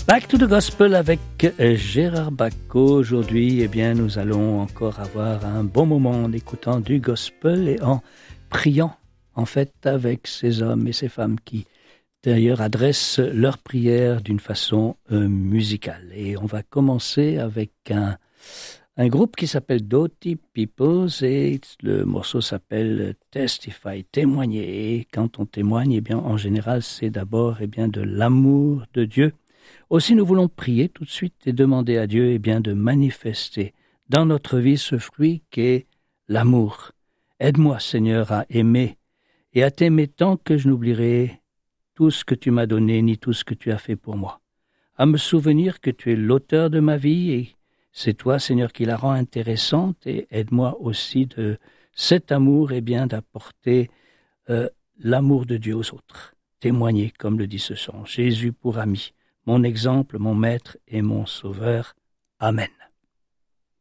Back to the Gospel avec Gérard Bacot. Aujourd'hui, nous allons encore avoir un bon moment en écoutant du Gospel et en priant, en fait, avec ces hommes et ces femmes qui, d'ailleurs, adressent leurs prières d'une façon musicale. Et on va commencer avec un groupe qui s'appelle Doughty Peoples et le morceau s'appelle Testify, témoigner. Et quand on témoigne, en général, c'est d'abord de l'amour de Dieu. Aussi, nous voulons prier tout de suite et demander à Dieu de manifester dans notre vie ce fruit qu'est l'amour. Aide-moi, Seigneur, à aimer et à t'aimer tant que je n'oublierai tout ce que tu m'as donné ni tout ce que tu as fait pour moi. À me souvenir que tu es l'auteur de ma vie et c'est toi, Seigneur, qui la rend intéressante et aide-moi aussi de cet amour d'apporter l'amour de Dieu aux autres. Témoigner, comme le dit ce chant, Jésus pour ami. Mon exemple, mon maître et mon sauveur. Amen.